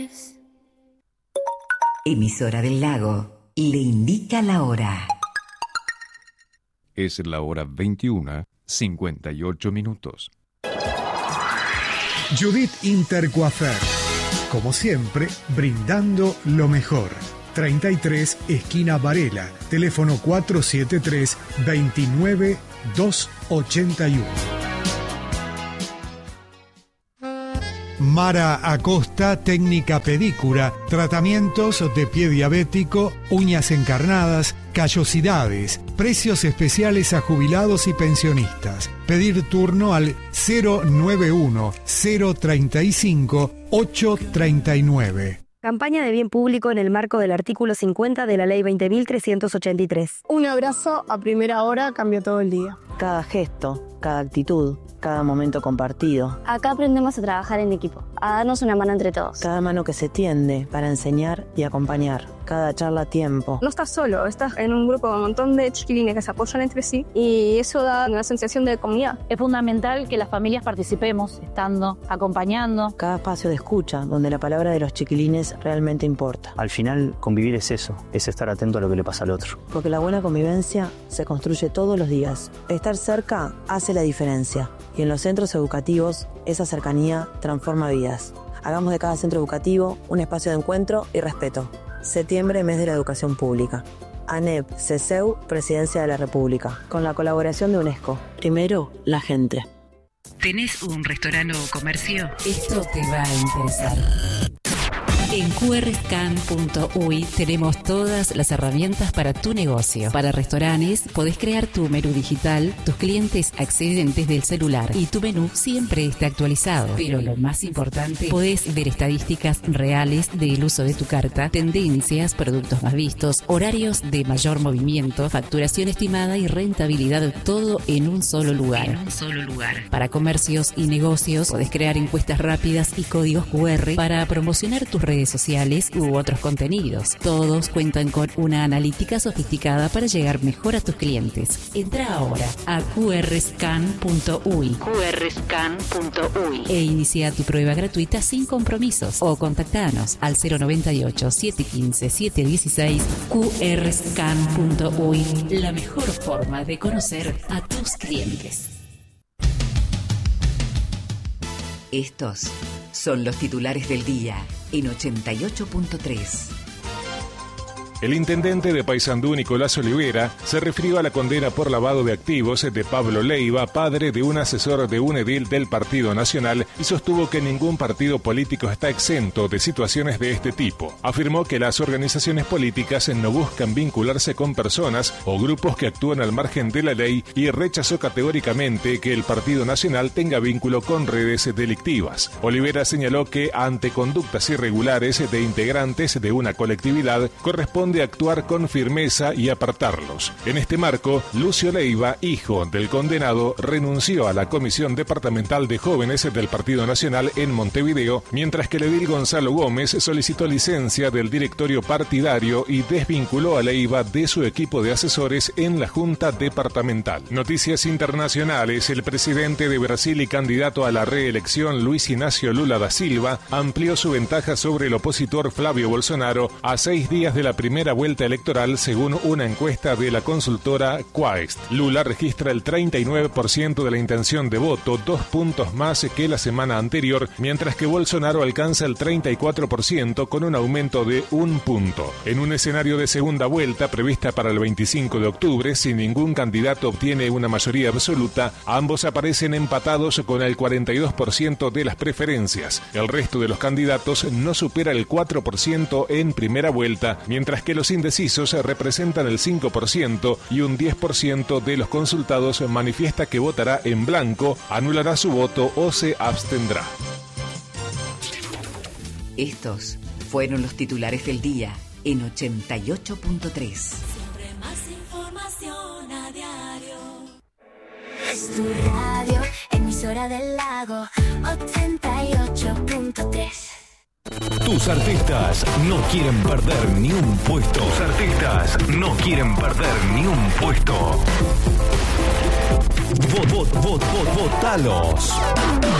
Emisora del Lago le indica la hora. Es la hora 21:58. Judith Intercoafer, como siempre, brindando lo mejor. 33, esquina Varela, teléfono 473-29-281. Mara Acosta, técnica pedicura, tratamientos de pie diabético, uñas encarnadas, callosidades, precios especiales a jubilados y pensionistas. Pedir turno al 091-035-839. Campaña de bien público en el marco del artículo 50 de la Ley 20.383. Un abrazo a primera hora cambió todo el día. Cada gesto, cada actitud, cada momento compartido. Acá aprendemos a trabajar en equipo, a darnos una mano entre todos. Cada mano que se tiende para enseñar y acompañar. Cada charla a tiempo. No estás solo, estás en un grupo con un montón de chiquilines que se apoyan entre sí y eso da una sensación de comunidad. Es fundamental que las familias participemos, estando, acompañando. Cada espacio de escucha, donde la palabra de los chiquilines realmente importa. Al final, convivir es eso, es estar atento a lo que le pasa al otro. Porque la buena convivencia se construye todos los días. Estar cerca hace la diferencia. Y en los centros educativos, esa cercanía transforma vidas. Hagamos de cada centro educativo un espacio de encuentro y respeto. Septiembre, mes de la educación pública. ANEP, CESEU, Presidencia de la República. Con la colaboración de UNESCO. Primero, la gente. ¿Tenés un restaurante o comercio? Esto te va a interesar. En qrscan.uy tenemos todas las herramientas para tu negocio. Para restaurantes, podés crear tu menú digital, tus clientes acceden desde el celular y tu menú siempre está actualizado. Pero lo más importante, podés ver estadísticas reales del uso de tu carta, tendencias, productos más vistos, horarios de mayor movimiento, facturación estimada y rentabilidad, todo en un solo lugar. Para comercios y negocios, podés crear encuestas rápidas y códigos QR para promocionar tus redes sociales u otros contenidos. Todos cuentan con una analítica sofisticada para llegar mejor a tus clientes. Entra ahora a qrscan.uy e inicia tu prueba gratuita sin compromisos o contactanos al 098-715-716. qrscan.uy, la mejor forma de conocer a tus clientes. Estos son los titulares del día en 88.3. El intendente de Paysandú, Nicolás Olivera, se refirió a la condena por lavado de activos de Pablo Leiva, padre de un asesor de un edil del Partido Nacional, y sostuvo que ningún partido político está exento de situaciones de este tipo. Afirmó que las organizaciones políticas no buscan vincularse con personas o grupos que actúan al margen de la ley y rechazó categóricamente que el Partido Nacional tenga vínculo con redes delictivas. Olivera señaló que ante conductas irregulares de integrantes de una colectividad corresponde actuar con firmeza y apartarlos. En este marco, Lucio Leiva, hijo del condenado, renunció a la Comisión Departamental de Jóvenes del Partido Nacional en Montevideo, mientras que el edil Gonzalo Gómez solicitó licencia del directorio partidario y desvinculó a Leiva de su equipo de asesores en la Junta Departamental. Noticias internacionales. El presidente de Brasil y candidato a la reelección, Luis Ignacio Lula da Silva, amplió su ventaja sobre el opositor Flavio Bolsonaro a 6 días de la primera vuelta electoral, según una encuesta de la consultora Quaest. Lula registra el 39% de la intención de voto, 2 puntos más que la semana anterior, mientras que Bolsonaro alcanza el 34% con un aumento de 1 punto. En un escenario de segunda vuelta prevista para el 25 de octubre, si ningún candidato obtiene una mayoría absoluta, ambos aparecen empatados con el 42% de las preferencias. El resto de los candidatos no supera el 4% en primera vuelta, mientras que los indecisos representan el 5% y un 10% de los consultados manifiesta que votará en blanco, anulará su voto o se abstendrá. Estos fueron los titulares del día en 88.3. Siempre más información a diario. Es tu radio, emisora del Lago, 88.3. Tus artistas no quieren perder ni un puesto. Tus artistas no quieren perder ni un puesto. Votalos.